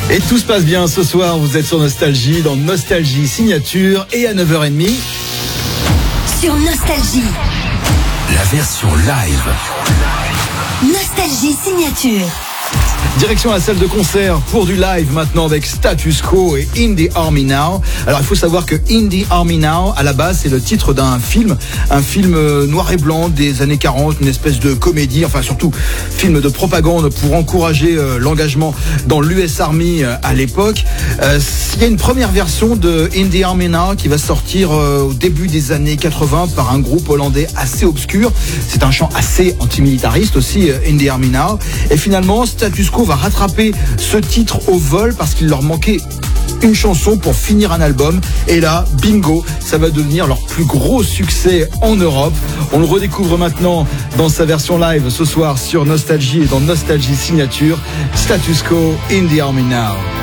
Et tout se passe bien ce soir, vous êtes sur Nostalgie, dans Nostalgie Signature, et à 9h30. Sur Nostalgie. La version live. Nostalgie Signature. Direction la salle de concert pour du live maintenant avec Status Quo et In the Army Now. Alors il faut savoir que In the Army Now, à la base, c'est le titre d'un film, un film noir et blanc des années 40, une espèce de comédie, enfin surtout film de propagande pour encourager l'engagement dans l'US Army à l'époque. Il y a une première version de In the Army Now qui va sortir au début des années 80 par un groupe hollandais assez obscur. C'est un chant assez antimilitariste aussi, In the Army Now. Et finalement, Status Quo va rattraper ce titre au vol parce qu'il leur manquait une chanson pour finir un album. Et là, bingo, ça va devenir leur plus gros succès en Europe. On le redécouvre maintenant dans sa version live ce soir sur Nostalgie et dans Nostalgie Signature. Status Quo, In the Army Now.